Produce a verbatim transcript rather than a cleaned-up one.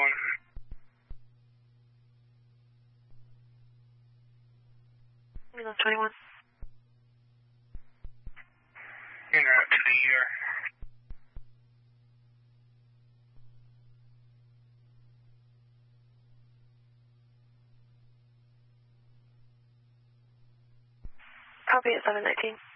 twenty-one. Ambulance twenty-one. En route to the E R. Copy at seven nineteen.